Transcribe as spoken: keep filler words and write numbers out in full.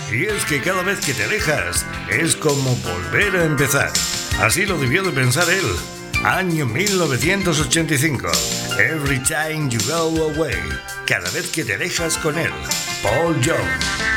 Y es que cada vez que te alejas es como volver a empezar. Así lo debió de pensar él. Año mil novecientos ochenta y cinco. Every time you go away. Cada vez que te alejas con él. Paul Young.